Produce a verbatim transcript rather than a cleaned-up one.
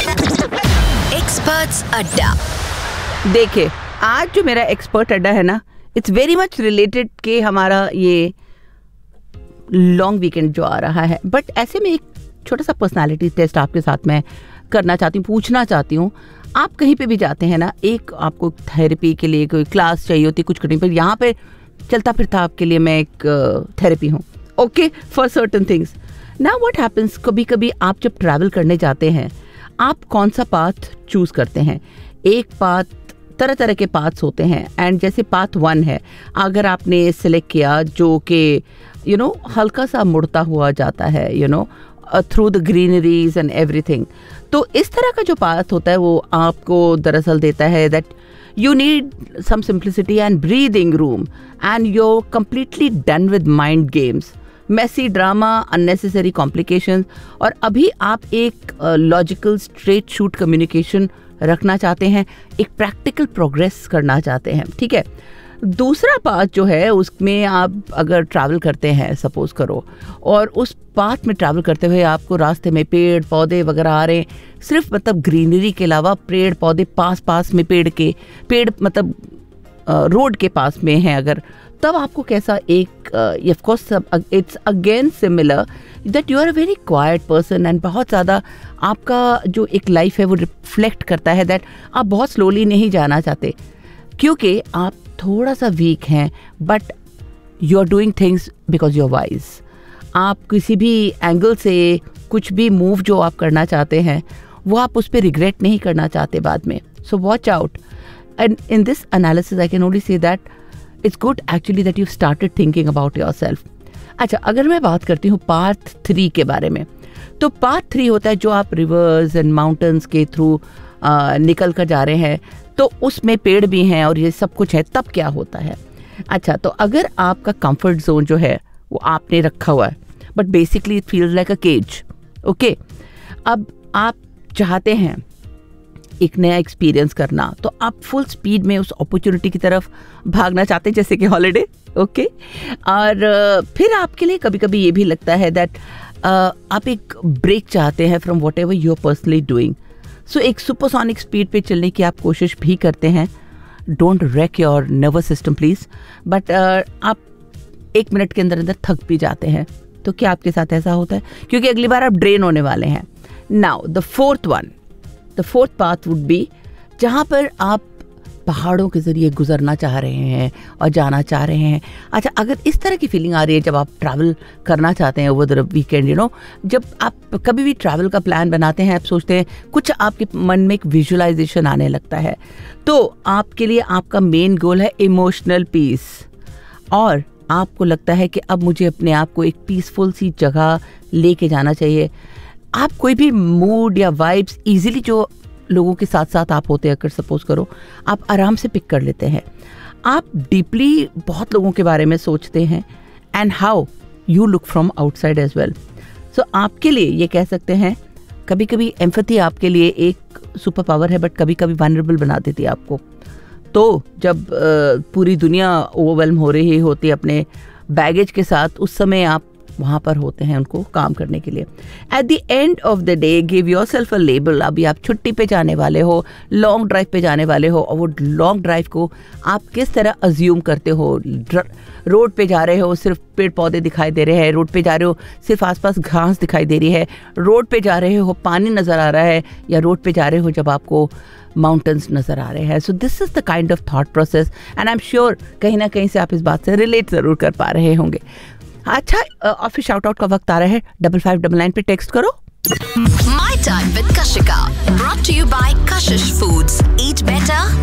Experts अड्डा। देखिए, आज जो मेरा एक्सपर्ट अड्डा है ना, इट्स वेरी मच रिलेटेड के हमारा ये लॉन्ग वीकेंड जो आ रहा है, बट ऐसे में एक छोटा सा पर्सनालिटी टेस्ट आपके साथ मैं करना चाहती हूँ, पूछना चाहती हूँ। आप कहीं पे भी जाते हैं ना, एक आपको थेरेपी के लिए कोई क्लास चाहिए होती है कुछ करने पर, यहाँ पे चलता फिरता आपके लिए मैं एक थेरेपी हूँ, okay, for certain things. Now what happens, कभी कभी आप जब ट्रैवल करने जाते हैं, आप कौन सा पाथ चूज करते हैं? एक पाथ, तरह तरह के पाथ्स होते हैं, एंड जैसे पाथ वन है, अगर आपने सिलेक्ट किया जो कि यू नो हल्का सा मुड़ता हुआ जाता है, you know through the greeneries and everything, तो इस तरह का जो पाथ होता है वो आपको दरअसल देता है that you need some simplicity and breathing room and you're completely done with mind games, messy drama, unnecessary complications, और अभी आप एक लॉजिकल स्ट्रेट शूट कम्युनिकेशन रखना चाहते हैं, एक प्रैक्टिकल प्रोग्रेस करना चाहते हैं, ठीक है। दूसरा पाथ जो है उसमें आप अगर ट्रैवल करते हैं, सपोज करो, और उस पाथ में ट्रैवल करते हुए आपको रास्ते में पेड़ पौधे वगैरह आ रहे हैं, सिर्फ मतलब ग्रीनरी के अलावा पेड़ पौधे पास पास में, पेड़ के पेड़ मतलब रोड के पास में हैं अगर, तब आपको कैसा एक of course it's again similar that you are a very quite person, and बहुत ज़्यादा आपका जो एक लाइफ है वो रिफ्लेक्ट करता है दैट आप बहुत स्लोली नहीं जाना चाहते, क्योंकि आप थोड़ा सा वीक हैं, but you are doing things because you are wise. आप किसी भी एंगल से कुछ भी मूव जो आप करना चाहते हैं वो आप उस पर रिग्रेट नहीं करना चाहते बाद में, so watch out. And in this analysis I can only say that it's good actually that you started thinking about your self. अच्छा, अगर मैं बात करती हूँ पार्ट थ्री के बारे में, तो पार्ट थ्री होता है जो आप रिवर्स एंड माउंटेन्स के थ्रू निकल कर जा रहे हैं, तो उसमें पेड़ भी हैं और ये सब कुछ है, तब क्या होता है? अच्छा, तो अगर आपका कंफर्ट जोन जो है वो आपने रखा हुआ है, but basically it feels like a cage, okay. अब आप चाहते हैं एक नया एक्सपीरियंस करना, तो आप फुल स्पीड में उस अपॉर्चुनिटी की तरफ भागना चाहते हैं, जैसे कि हॉलिडे, ओके। और फिर आपके लिए कभी कभी ये भी लगता है दैट आप एक ब्रेक चाहते हैं from what ever you are personally doing, सो एक सुपरसोनिक स्पीड पे चलने की आप कोशिश भी करते हैं। Don't rack your nervous system please, but आप एक मिनट के अंदर अंदर थक भी जाते हैं, तो क्या आपके साथ ऐसा होता है? क्योंकि अगली बार आप ड्रेन होने वाले हैं। Now the fourth one, the fourth path would be जहाँ पर आप पहाड़ों के ज़रिए गुजरना चाह रहे हैं और जाना चाह रहे हैं। अच्छा, अगर इस तरह की फीलिंग आ रही है जब आप ट्रैवल करना चाहते हैं over the weekend, you know, जब आप कभी भी ट्रैवल का प्लान बनाते हैं, आप सोचते हैं, कुछ आपके मन में एक विजुअलाइजेशन आने लगता है, तो आपके लिए आपका मेन गोल है इमोशनल पीस, और आपको लगता है कि अब मुझे अपने आप को एक पीसफुल सी जगह लेके जाना चाहिए। आप कोई भी मूड या वाइब्स ईजिली जो लोगों के साथ साथ आप होते हैं, अगर सपोज करो, आप आराम से पिक कर लेते हैं। आप डीपली बहुत लोगों के बारे में सोचते हैं, and how you look from outside as well. सो आपके लिए ये कह सकते हैं, कभी कभी एम्पैथी आपके लिए एक सुपर पावर है, बट कभी कभी वनरेबल बना देती है आपको। तो जब पूरी दुनिया ओवरवेल्म हो रही होती है अपने बैगेज के साथ, उस समय आप वहाँ पर होते हैं उनको काम करने के लिए। At the end of the day give your self a label. अभी आप छुट्टी पे जाने वाले हो, लॉन्ग ड्राइव पे जाने वाले हो, और वो लॉन्ग ड्राइव को आप किस तरह अज्यूम करते हो? रोड पे जा रहे हो, सिर्फ पेड़ पौधे दिखाई दे रहे हैं, रोड पे जा रहे हो, सिर्फ आसपास घास दिखाई दे रही है, रोड पे जा रहे हो, पानी नज़र आ रहा है, या रोड पे जा रहे हो जब आपको माउंटेन्स नज़र आ रहे हैं। So this is the kind of thought process, and I am sure कहीं ना कहीं से आप इस बात से रिलेट ज़रूर कर पा रहे होंगे। अच्छा, ऑफिस शाउट आउट का वक्त आ रहा है, डबल फाइव डबल नाइन पे टेक्स्ट करो। My time with Kashika, brought to you by Kashish Foods. Eat better,